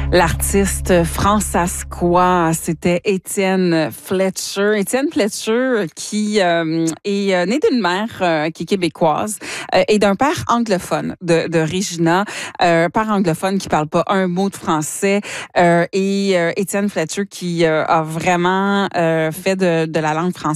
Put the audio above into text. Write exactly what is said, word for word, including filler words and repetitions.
L'artiste fransaskois, c'était Étienne Fletcher. Étienne Fletcher qui euh, est euh, né d'une mère euh, qui est québécoise euh, et d'un père anglophone de, de Regina, euh, père anglophone qui parle pas un mot de français euh, et euh, Étienne Fletcher qui euh, a vraiment euh, fait de, de la langue française